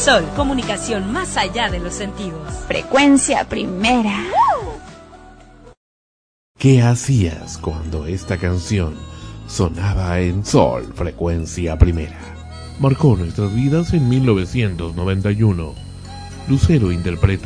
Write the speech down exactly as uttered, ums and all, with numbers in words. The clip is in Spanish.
Sol, comunicación más allá de los sentidos. Frecuencia Primera. ¿Qué hacías cuando esta canción sonaba en Sol, Frecuencia Primera? Marcó nuestras vidas en mil novecientos noventa y uno. Lucero interpreta